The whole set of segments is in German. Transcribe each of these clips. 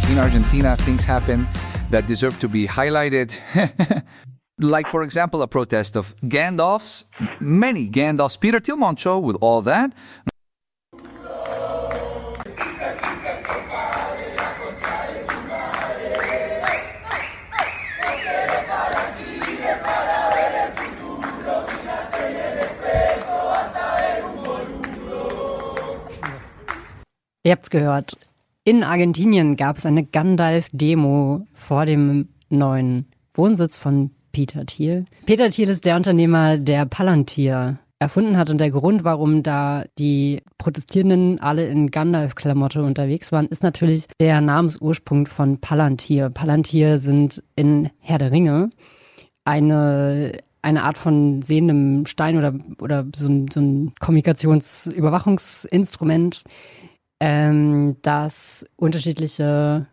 in Argentina, things happen that deserve to be highlighted. Like, for example, a protest of many Gandalf's Peter Tillman show with all that. Ihr habt's gehört. In Argentinien gab es eine Gandalf-Demo vor dem neuen Wohnsitz von Peter Thiel. Peter Thiel ist der Unternehmer, der Palantir erfunden hat, und der Grund, warum da die Protestierenden alle in Gandalf-Klamotte unterwegs waren, ist natürlich der Namensursprung von Palantir. Palantir sind in Herr der Ringe eine Art von sehendem Stein oder so ein Kommunikationsüberwachungsinstrument, das unterschiedliche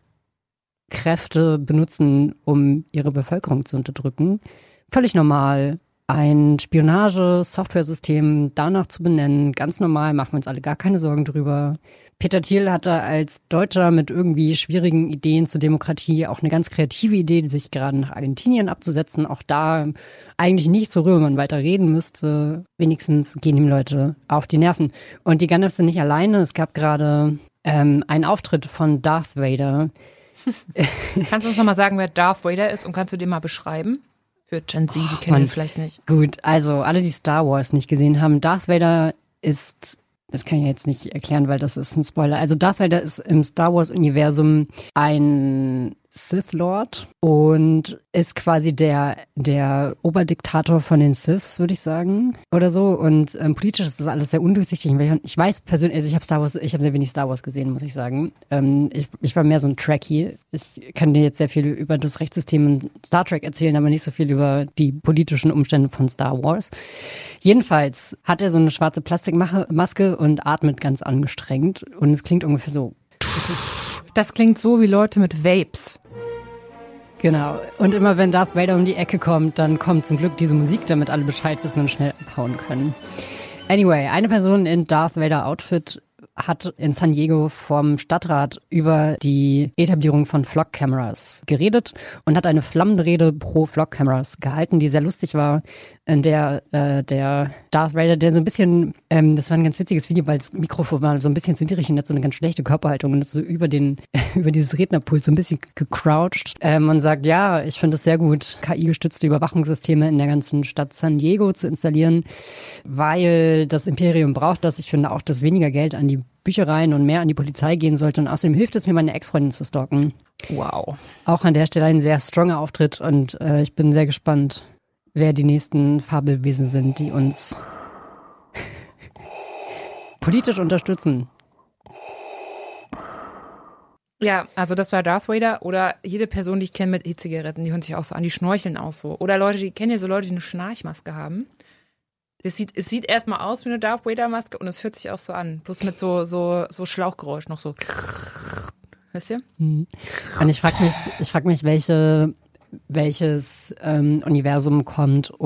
Kräfte benutzen, um ihre Bevölkerung zu unterdrücken. Völlig normal. Ein Spionage-Software-System danach zu benennen, ganz normal, machen wir uns alle gar keine Sorgen drüber. Peter Thiel hatte als Deutscher mit irgendwie schwierigen Ideen zur Demokratie auch eine ganz kreative Idee, sich gerade nach Argentinien abzusetzen. Auch da eigentlich nichts, worüber man weiter reden müsste. Wenigstens gehen ihm Leute auf die Nerven. Und die Gandalfs sind nicht alleine. Es gab gerade einen Auftritt von Darth Vader. Kannst du uns nochmal sagen, wer Darth Vader ist, und kannst du den mal beschreiben? Für Gen Z, die kennen ihn vielleicht nicht. Gut, also alle, die Star Wars nicht gesehen haben, Darth Vader ist, das kann ich jetzt nicht erklären, weil das ist ein Spoiler. Also Darth Vader ist im Star Wars-Universum ein Sith Lord und ist quasi der Oberdiktator von den Siths, würde ich sagen, oder so. Und politisch ist das alles sehr undurchsichtig. Ich weiß persönlich, also ich habe sehr wenig Star Wars gesehen, muss ich sagen. Ich war mehr so ein Trekkie. Ich kann dir jetzt sehr viel über das Rechtssystem in Star Trek erzählen, aber nicht so viel über die politischen Umstände von Star Wars. Jedenfalls hat er so eine schwarze Plastikmaske und atmet ganz angestrengt. Und es klingt ungefähr so. Das klingt so wie Leute mit Vapes. Genau. Und immer wenn Darth Vader um die Ecke kommt, dann kommt zum Glück diese Musik, damit alle Bescheid wissen und schnell abhauen können. Anyway, eine Person in Darth Vader Outfit hat in San Diego vom Stadtrat über die Etablierung von Flock-Cameras geredet und hat eine flammende Rede pro Flock-Cameras gehalten, die sehr lustig war, in der der Darth Vader, der so ein bisschen, das war ein ganz witziges Video, weil das Mikrofon war so ein bisschen zu niedrig und hat so eine ganz schlechte Körperhaltung und ist so über dieses Rednerpult so ein bisschen gecrouched und sagt, ja, ich finde es sehr gut, KI-gestützte Überwachungssysteme in der ganzen Stadt San Diego zu installieren, weil das Imperium braucht das. Ich finde auch, dass weniger Geld an die Büchereien und mehr an die Polizei gehen sollte, und außerdem hilft es mir, meine Ex-Freundin zu stalken. Wow. Auch an der Stelle ein sehr stronger Auftritt, und ich bin sehr gespannt, wer die nächsten Fabelwesen sind, die uns politisch unterstützen. Ja, also das war Darth Vader, oder jede Person, die ich kenne mit E-Zigaretten, die hören sich auch so an, die schnorcheln auch so. Oder Leute, kennen ja so Leute, die eine Schnarchmaske haben. Es sieht erstmal aus wie eine Darth Vader-Maske und es hört sich auch so an. Bloß mit so Schlauchgeräusch noch so. Weißt du? Und ich frag mich, welches Universum kommt